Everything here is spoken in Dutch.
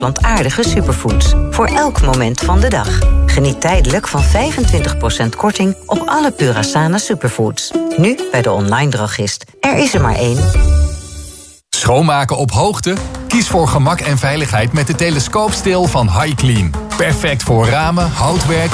plantaardige superfoods. Voor elk moment van de dag. Geniet tijdelijk van 25% korting op alle Purasana superfoods. Nu bij de online drogist. Er is er maar één. Schoonmaken op hoogte? Kies voor gemak en veiligheid met de telescoopstil van HiClean. Perfect voor ramen, houtwerk